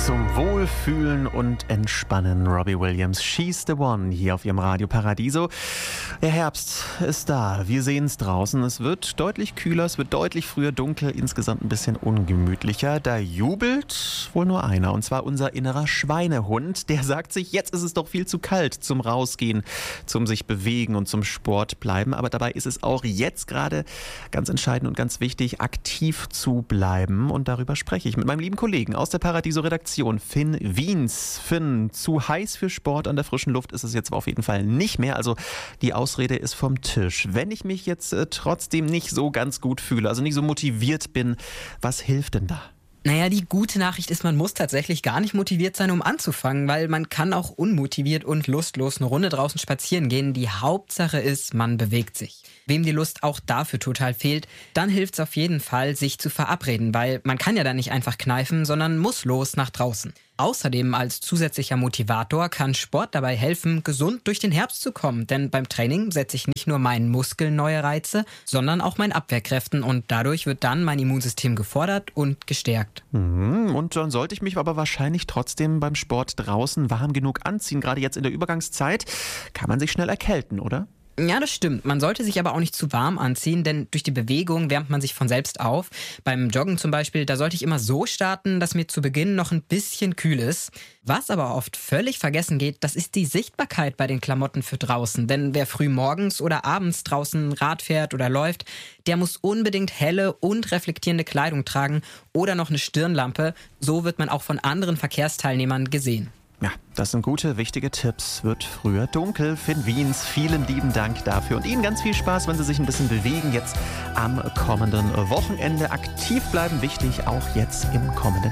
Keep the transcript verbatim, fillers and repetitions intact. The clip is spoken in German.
Zum Wohlfühlen und Entspannen. Robbie Williams, She's the One, hier auf ihrem Radio Paradiso. Der Herbst ist da. Wir sehen es draußen. Es wird deutlich kühler, es wird deutlich früher dunkel, insgesamt ein bisschen ungemütlicher. Da jubelt wohl nur einer, und zwar unser innerer Schweinehund. Der sagt sich, jetzt ist es doch viel zu kalt zum Rausgehen, zum sich bewegen und zum Sport bleiben. Aber dabei ist es auch jetzt gerade ganz entscheidend und ganz wichtig, aktiv zu bleiben. Und darüber spreche ich mit meinem lieben Kollegen aus der Paradiso-Redaktion, Finn Wiens. Finn, zu heiß für Sport an der frischen Luft ist es jetzt auf jeden Fall nicht mehr. Also die Ausrede ist vom Tisch. Wenn ich mich jetzt äh, trotzdem nicht so ganz gut fühle, also nicht so motiviert bin, was hilft denn da? Naja, die gute Nachricht ist, man muss tatsächlich gar nicht motiviert sein, um anzufangen, weil man kann auch unmotiviert und lustlos eine Runde draußen spazieren gehen. Die Hauptsache ist, man bewegt sich. Wem die Lust auch dafür total fehlt, dann hilft es auf jeden Fall, sich zu verabreden, weil man kann ja dann nicht einfach kneifen, sondern muss los nach draußen. Außerdem als zusätzlicher Motivator kann Sport dabei helfen, gesund durch den Herbst zu kommen. Denn beim Training setze ich nicht nur meinen Muskeln neue Reize, sondern auch meinen Abwehrkräften. Und dadurch wird dann mein Immunsystem gefordert und gestärkt. Mhm. Und dann sollte ich mich aber wahrscheinlich trotzdem beim Sport draußen warm genug anziehen. Gerade jetzt in der Übergangszeit kann man sich schnell erkälten, oder? Ja, das stimmt. Man sollte sich aber auch nicht zu warm anziehen, denn durch die Bewegung wärmt man sich von selbst auf. Beim Joggen zum Beispiel, da sollte ich immer so starten, dass mir zu Beginn noch ein bisschen kühl ist. Was aber oft völlig vergessen geht, das ist die Sichtbarkeit bei den Klamotten für draußen. Denn wer früh morgens oder abends draußen Rad fährt oder läuft, der muss unbedingt helle und reflektierende Kleidung tragen oder noch eine Stirnlampe. So wird man auch von anderen Verkehrsteilnehmern gesehen. Ja, das sind gute, wichtige Tipps. Wird früher dunkel. Finn Wiens, vielen lieben Dank dafür. Und Ihnen ganz viel Spaß, wenn Sie sich ein bisschen bewegen. Jetzt am kommenden Wochenende aktiv bleiben. Wichtig, auch jetzt im kommenden